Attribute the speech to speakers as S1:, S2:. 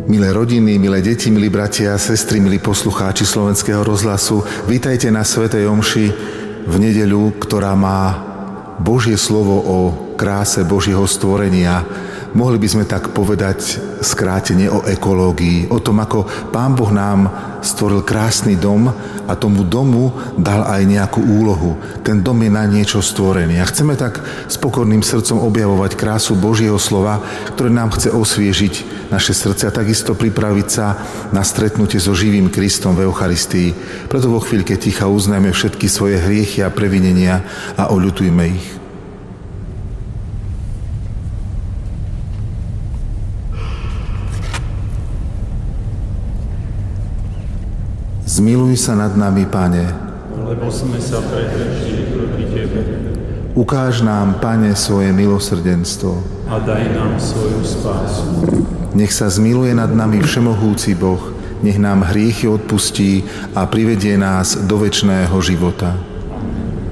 S1: Milé rodiny, milé deti, milí bratia a sestry, milí poslucháči Slovenského rozhlasu, vítajte na svätej omši v nedeľu, ktorá má Božie slovo o kráse Božieho stvorenia. Mohli by sme tak povedať skrátene o ekológii, o tom, ako Pán Boh nám stvoril krásny dom a tomu domu dal aj nejakú úlohu. Ten dom je na niečo stvorený. A chceme tak s pokorným srdcom objavovať krásu Božieho slova, ktoré nám chce osviežiť naše srdce a takisto pripraviť sa na stretnutie so živým Kristom v Eucharistii. Preto vo chvíľke ticha uznajme všetky svoje hriechy a previnenia a oľutujme ich. Zmiluj sa nad nami, Pane,
S2: lebo sme sa prehrešili proti Tebe.
S1: Ukáž nám, Pane, svoje milosrdenstvo
S2: a daj nám svoju spásu.
S1: Nech sa zmiluje nad nami všemohúci Boh, nech nám hriechy odpustí a privedie nás do večného života.